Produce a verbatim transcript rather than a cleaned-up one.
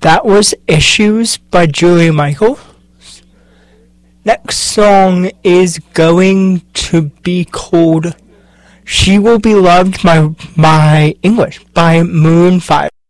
That was Issues by Julia Michaels. Next song is going to be called She Will Be Loved by, by English by Moon five.